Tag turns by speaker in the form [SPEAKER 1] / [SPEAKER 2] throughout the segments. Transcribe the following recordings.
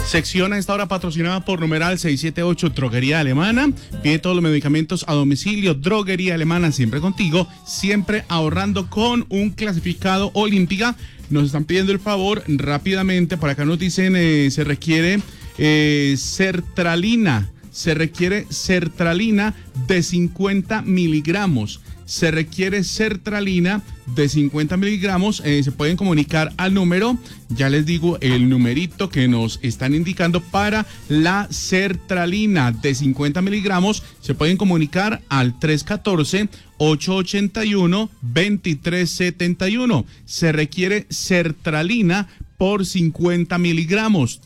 [SPEAKER 1] Sección a esta hora patrocinada por numeral 678 Droguería Alemana. Pide todos los medicamentos a domicilio. Droguería Alemana, siempre contigo, siempre ahorrando con un clasificado Olímpica. Nos están pidiendo el favor rápidamente. Por acá nos dicen se requiere sertralina. Se requiere sertralina de 50 miligramos. Se requiere sertralina de 50 miligramos. Se pueden comunicar al número, ya les digo el numerito que nos están indicando para la sertralina de 50 miligramos. Se pueden comunicar al 314-881-2371. Se requiere sertralina por 50 miligramos,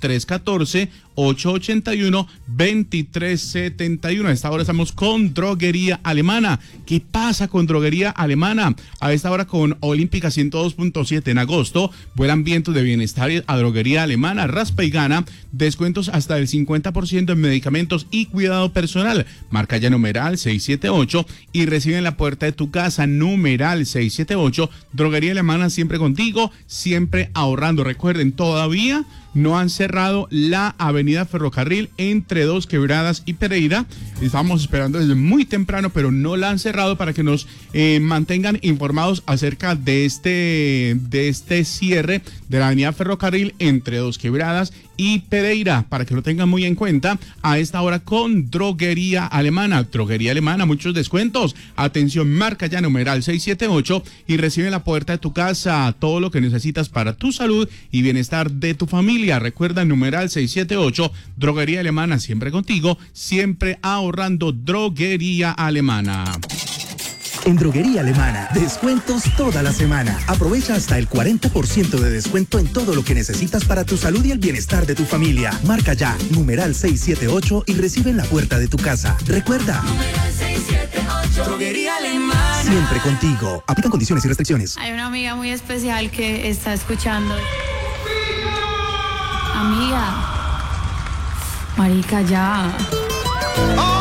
[SPEAKER 1] 314-881-2371. A esta hora estamos con Droguería Alemana. ¿Qué pasa con Droguería Alemana? A esta hora con Olímpica 102.7 en agosto, vuelan vientos de bienestar a Droguería Alemana, raspa y gana, descuentos hasta del 50% en medicamentos y cuidado personal. Marca ya numeral 678 y recibe en la puerta de tu casa numeral 678. Droguería Alemana, siempre contigo, siempre ahorrando. Recuerden, todavía no han cerrado la avenida Ferrocarril entre Dos Quebradas y Pereira. Estamos esperando desde muy temprano, pero no la han cerrado para que nos mantengan informados acerca de este cierre de la avenida Ferrocarril entre Dos Quebradas y Pereira, para que lo tengan muy en cuenta a esta hora con Droguería Alemana. Droguería Alemana, muchos descuentos. Atención, marca ya numeral 678 y recibe en la puerta de tu casa todo lo que necesitas para tu salud y bienestar de tu familia. Recuerda, numeral 678, Droguería Alemana, siempre contigo, siempre ahorrando. Droguería Alemana.
[SPEAKER 2] En Droguería Alemana, descuentos toda la semana. Aprovecha hasta el 40% de descuento en todo lo que necesitas para tu salud y el bienestar de tu familia. Marca ya, numeral 678 y recibe en la puerta de tu casa. Recuerda, numeral 678, Droguería Alemana, siempre contigo. Aplican condiciones y restricciones.
[SPEAKER 3] Hay una amiga muy especial que está escuchando. Amiga, marica, ya.